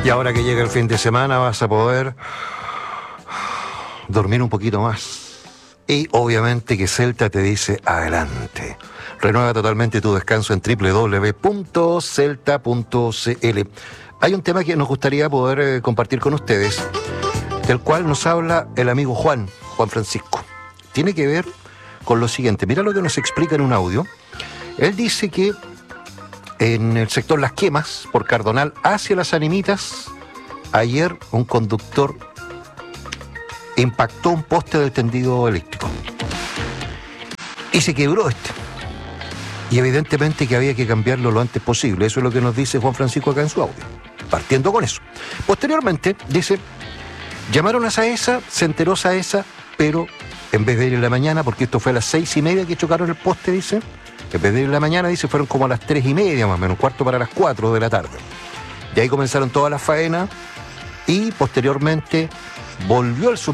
Y ahora que llega el fin de semana vas a poder dormir un poquito más. Y obviamente que Celta te dice adelante. Renueva totalmente tu descanso en www.celta.cl. Hay un tema que nos gustaría poder compartir con ustedes, del cual nos habla el amigo Juan Francisco. Tiene que ver con lo siguiente. Mira lo que nos explica en un audio. Él dice que en el sector Las Quemas, por Cardonal hacia Las Animitas, ayer un conductor impactó un poste del tendido eléctrico y se quebró este. Y evidentemente que había que cambiarlo lo antes posible. Eso es lo que nos dice Juan Francisco acá en su audio. Partiendo con eso. Posteriormente, dice, llamaron a Saesa, se enteró Saesa, pero en vez de ir en la mañana, porque esto fue a las 6:30 que chocaron el poste, dice, en vez de ir en la mañana, dice, fueron como a las 3:30 más o menos, 3:45 de la tarde. Y ahí comenzaron todas las faenas y posteriormente volvió el